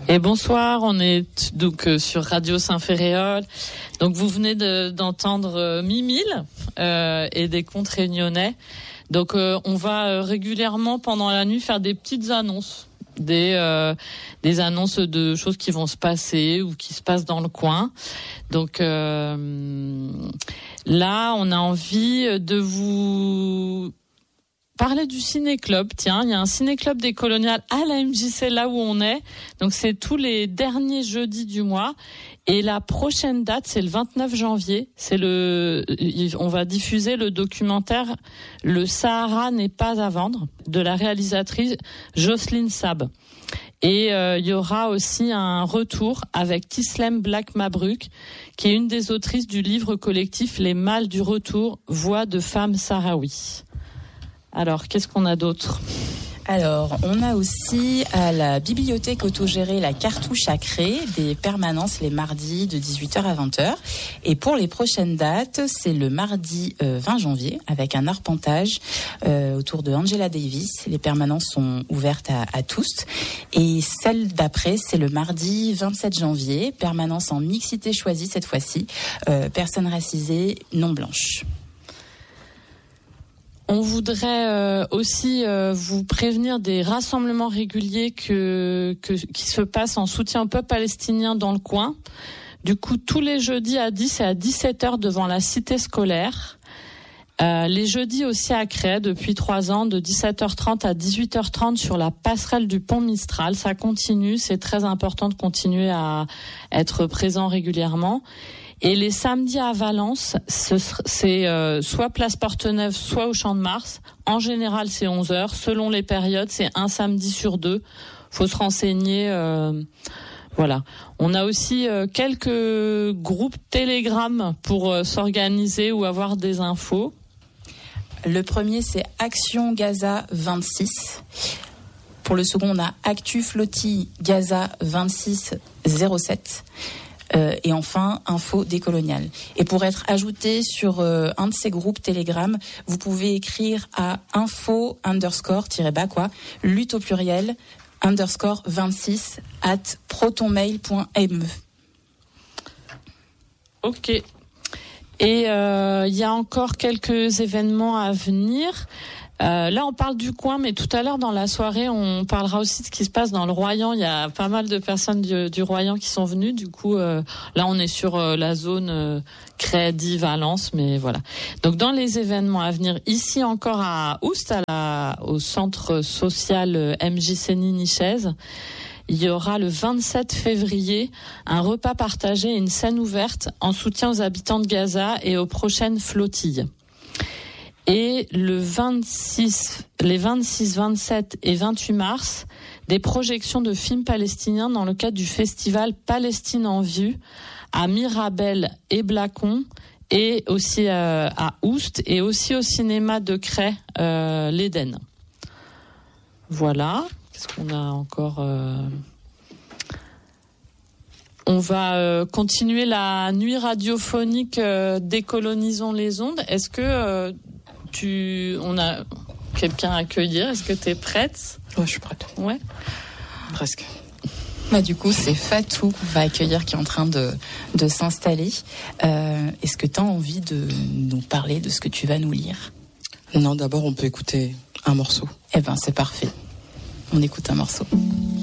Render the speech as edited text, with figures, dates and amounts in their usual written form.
Et bonsoir, on est donc sur Radio Saint-Ferréol. Donc vous venez d'entendre Mimile et des contes réunionnais. Donc on va régulièrement pendant la nuit faire des petites annonces, des annonces de choses qui vont se passer ou qui se passent dans le coin. Donc là, on a envie de vous parler du ciné-club. Tiens, il y a un ciné-club des Coloniales à la MJC, là où on est. Donc, c'est tous les derniers jeudis du mois. Et la prochaine date, c'est le 29 janvier. On va diffuser le documentaire « Le Sahara n'est pas à vendre » de la réalisatrice Jocelyne Sab. Et il y aura aussi un retour avec Tislem Black Mabrouk, qui est une des autrices du livre collectif « Les mâles du retour, voix de femmes sahraouis ». Alors, qu'est-ce qu'on a d'autre ? Alors, on a aussi à la bibliothèque autogérée la Cartouche à Cré, des permanences les mardis de 18h à 20h. Et pour les prochaines dates, c'est le mardi 20 janvier avec un arpentage autour de Angela Davis. Les permanences sont ouvertes à tous. Et celle d'après, c'est le mardi 27 janvier, permanence en mixité choisie cette fois-ci, personnes racisées non blanches. On voudrait aussi vous prévenir des rassemblements réguliers qui se passent en soutien au peuple palestinien dans le coin. Du coup, tous les jeudis à 10 et à 17h devant la cité scolaire. Les jeudis aussi à Cré, depuis 3 ans, de 17h30 à 18h30 sur la passerelle du pont Mistral. Ça continue, c'est très important de continuer à être présent régulièrement. Et les samedis à Valence, c'est soit place Porte-Neuve, soit au Champ de Mars. En général, c'est 11h. Selon les périodes, c'est un samedi sur 2. Faut se renseigner. Voilà. On a aussi quelques groupes Telegram pour s'organiser ou avoir des infos. Le premier, c'est Action Gaza 26. Pour le second, on a Actu Flottille Gaza 2607. Et enfin, Info décoloniale. Et pour être ajouté sur un de ces groupes Telegram, vous pouvez écrire à info_lutte au pluriel _26 @ Ok. Et il y a encore quelques événements à venir. Là, on parle du coin, mais tout à l'heure, dans la soirée, on parlera aussi de ce qui se passe dans le Royan. Il y a pas mal de personnes du Royan qui sont venues. Du coup, là, on est sur la zone Crédit-Valence, mais voilà. Donc, dans les événements à venir, ici encore à Oust, au centre social MJC Ninichaise, il y aura le 27 février un repas partagé et une scène ouverte en soutien aux habitants de Gaza et aux prochaines flottilles. Et les 26, 27 et 28 mars, des projections de films palestiniens dans le cadre du festival Palestine en vue à Mirabel et Blacon, et aussi à Oust, et aussi au cinéma de Cré, l'Éden. Voilà. Qu'est-ce qu'on a encore On va continuer la nuit radiophonique Décolonisons les ondes. Est-ce que on a quelqu'un à accueillir? Est-ce que tu es prête? Ouais, je suis prête. Ouais. Presque. Bah, du coup, c'est Fatou qu'on va accueillir qui est en train de s'installer. Est-ce que tu as envie de nous parler de ce que tu vas nous lire? Non, d'abord, on peut écouter un morceau. Eh ben, c'est parfait. On écoute un morceau.